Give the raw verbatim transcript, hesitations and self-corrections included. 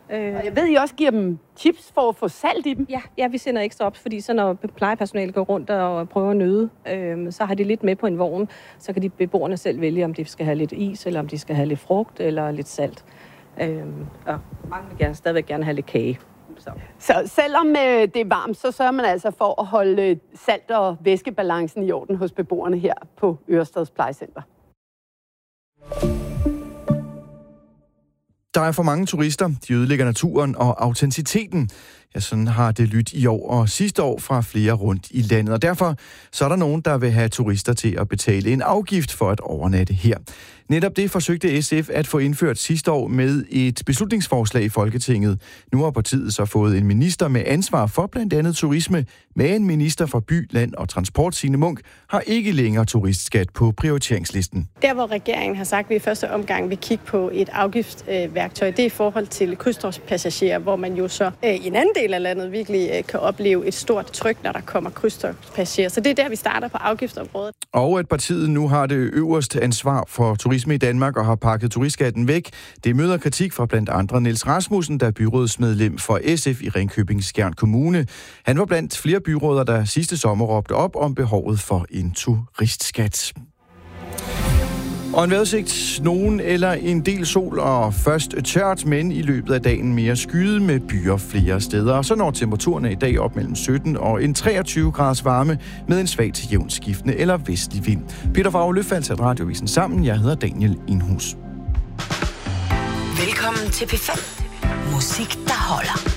Øh, og jeg ved, I også giver dem chips for at få salt i dem? Ja, ja, vi sender ekstra op, fordi så når plejepersonalet går rundt og prøver at nøde, øh, så har de lidt med på en vogn. Så kan de beboerne selv vælge, om de skal have lidt is, eller om de skal have lidt frugt, eller lidt salt. Øh, og mange vil gerne, stadigvæk gerne have lidt kage. Så, så selvom øh, det er varmt, så sørger man altså for at holde øh, salt- og væskebalancen i orden hos beboerne her på Ørestads Plejecenter. Der er for mange turister, de ødelægger naturen og autenticiteten. Ja, sådan har det lyttet i år og sidste år fra flere rundt i landet. Og derfor så er der nogen, der vil have turister til at betale en afgift for at overnatte her. Netop det forsøgte S F at få indført sidste år med et beslutningsforslag i Folketinget. Nu har partiet så fået en minister med ansvar for blandt andet turisme, men en minister for by, land og transport, Signe Munk, har ikke længere turistskat på prioriteringslisten. Der, hvor regeringen har sagt, at vi i første omgang vil kigge på et afgiftsværktøj, det er i forhold til krydstogtspassagerer, hvor man jo så øh, i en anden del af landet virkelig øh, kan opleve et stort tryk, når der kommer krydstogtspassagerer. Så det er der, vi starter på afgiftsområdet. Og at partiet nu har det øverste ansvar for turisme i Danmark og har pakket turistskatten væk, det møder kritik fra blandt andre Niels Rasmussen, der er byrådsmedlem for S F i Ringkøbing-Skjern Kommune. Han var blandt flere byråder, der sidste sommer råbte op om behovet for en turistskat. Og en vejrudsigt, nogen eller en del sol og først tørt, men i løbet af dagen mere skyet med byer flere steder. Og så når temperaturerne i dag op mellem sytten og en treogtyve graders varme med en svag til jævnt skiftende eller vestlig vind. Peter Favre Løfald satte Radiovisen sammen. Jeg hedder Daniel Indhus. Velkommen til P fem. Musik, der holder.